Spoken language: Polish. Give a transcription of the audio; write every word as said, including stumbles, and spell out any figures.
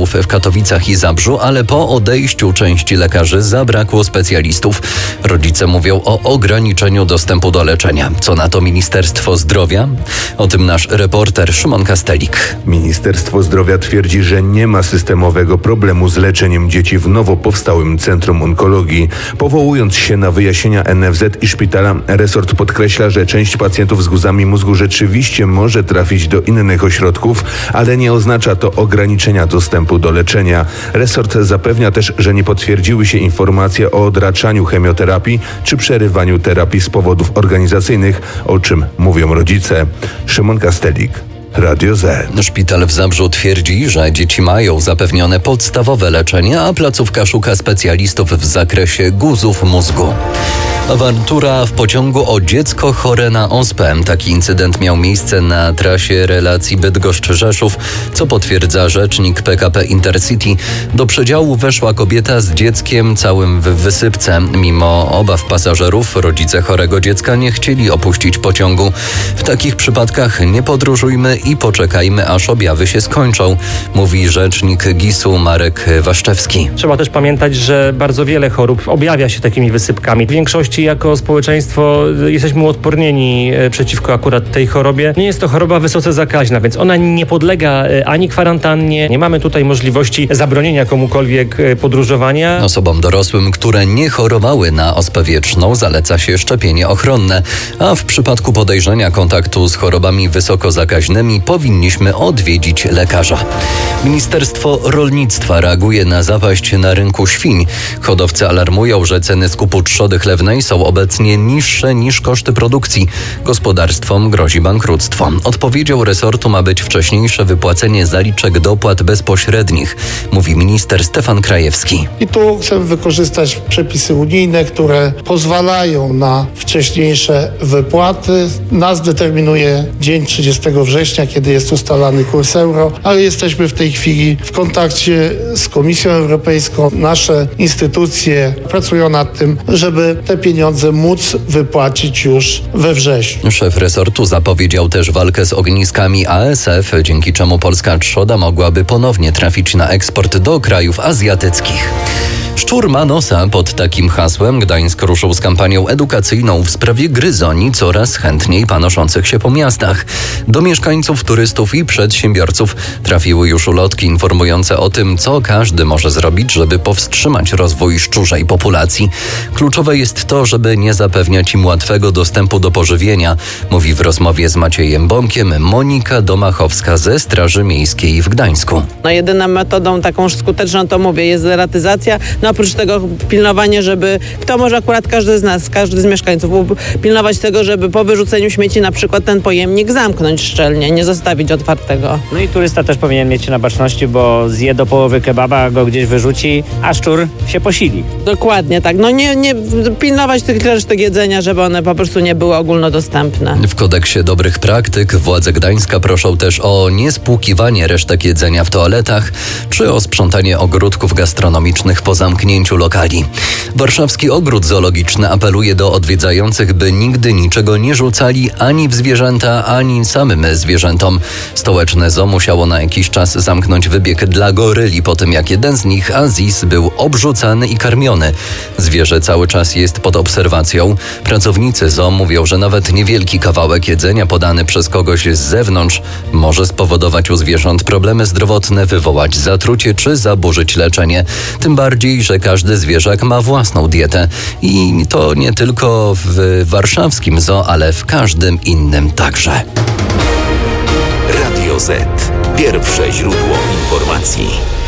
oddziałów w Katowicach i Zabrzu, ale po odejściu części lekarzy zabrakło specjalistów. Rodzice mówią o ograniczeniu dostępu do leczenia. Co na to Ministerstwo Zdrowia? O tym nasz reporter Szymon Kastelik. Ministerstwo Zdrowia twierdzi, że nie ma systemowego problemu z leczeniem dzieci w nowo powstałym Centrum Onkologii. Powołując się na wyjaśnienia N F Z i szpitala, resort podkreśla, że część pacjentów z guzami mózgu rzeczywiście może trafić do innych ośrodków, ale nie oznacza to ograniczenia dostępu do leczenia. Resort zapewnia też, że nie potwierdziły się informacje o odraczaniu chemioterapii czy przerywaniu terapii z powodów organizacyjnych, o czym mówią rodzice. Szymon Kastelik, Radio Z. Szpital w Zabrzu twierdzi, że dzieci mają zapewnione podstawowe leczenie, a placówka szuka specjalistów w zakresie guzów mózgu. Awantura w pociągu o dziecko chore na ospę. Taki incydent miał miejsce na trasie relacji Bydgoszcz-Rzeszów, co potwierdza rzecznik P K P Intercity. Do przedziału weszła kobieta z dzieckiem całym w wysypce. Mimo obaw pasażerów, rodzice chorego dziecka nie chcieli opuścić pociągu. W takich przypadkach nie podróżujmy i poczekajmy, aż objawy się skończą, mówi rzecznik gisu Marek Waszczewski. Trzeba też pamiętać, że bardzo wiele chorób objawia się takimi wysypkami. W większości jako społeczeństwo jesteśmy uodpornieni przeciwko akurat tej chorobie. Nie jest to choroba wysoce zakaźna, więc ona nie podlega ani kwarantannie. Nie mamy tutaj możliwości zabronienia komukolwiek podróżowania. Osobom dorosłym, które nie chorowały na ospę wieczną, zaleca się szczepienie ochronne, a w przypadku podejrzenia kontaktu z chorobami wysoko zakaźnymi powinniśmy odwiedzić lekarza. Ministerstwo Rolnictwa reaguje na zapaść na rynku świń. Hodowcy alarmują, że ceny skupu trzody chlewnej są obecnie niższe niż koszty produkcji. Gospodarstwom grozi bankructwo. Odpowiedzią resortu ma być wcześniejsze wypłacenie zaliczek dopłat bezpośrednich, mówi minister Stefan Krajewski. I tu chcę wykorzystać przepisy unijne, które pozwalają na wcześniejsze wypłaty. Nas determinuje dzień trzydziestego września, kiedy jest ustalany kurs euro, ale jesteśmy w tej chwili w kontakcie z Komisją Europejską. Nasze instytucje pracują nad tym, żeby te pieniądze móc wypłacić już we wrześniu. Szef resortu zapowiedział też walkę z ogniskami A S F, dzięki czemu polska trzoda mogłaby ponownie trafić na eksport do krajów azjatyckich. Szczur ma nosa. Pod takim hasłem Gdańsk ruszył z kampanią edukacyjną w sprawie gryzoni coraz chętniej panoszących się po miastach. Do mieszkańców, turystów i przedsiębiorców trafiły już ulotki informujące o tym, co każdy może zrobić, żeby powstrzymać rozwój szczurzej populacji. Kluczowe jest to, żeby nie zapewniać im łatwego dostępu do pożywienia, mówi w rozmowie z Maciejem Bąkiem Monika Domachowska ze Straży Miejskiej w Gdańsku. No jedyną metodą taką skuteczną, to mówię, jest deratyzacja. No oprócz tego pilnowanie, żeby, kto może akurat każdy z nas, każdy z mieszkańców pilnować tego, żeby po wyrzuceniu śmieci na przykład ten pojemnik zamknąć szczelnie, nie zostawić otwartego. No i turysta też powinien mieć na baczności, bo zje do połowy kebaba, go gdzieś wyrzuci, a szczur się posili. Dokładnie tak. No nie, nie pilnować tych resztek jedzenia, żeby one po prostu nie były ogólnodostępne. W kodeksie dobrych praktyk władze Gdańska proszą też o niespłukiwanie resztek jedzenia w toaletach, czy o sprzątanie ogródków gastronomicznych po zamknięciu lokali. Warszawski Ogród Zoologiczny apeluje do odwiedzających, by nigdy niczego nie rzucali ani w zwierzęta, ani samym zwierzętom. Stołeczne zoo musiało na jakiś czas zamknąć wybieg dla goryli po tym, jak jeden z nich, Aziz, był obrzucany i karmiony. Zwierzę cały czas jest pod obserwacją. Pracownicy zoo mówią, że nawet niewielki kawałek jedzenia podany przez kogoś z zewnątrz może spowodować u zwierząt problemy zdrowotne, wywołać zatrucie czy zaburzyć leczenie. Tym bardziej, że każdy zwierzak ma własną dietę. I to nie tylko w warszawskim zoo, ale w każdym innym także. Radio Z. Pierwsze źródło informacji.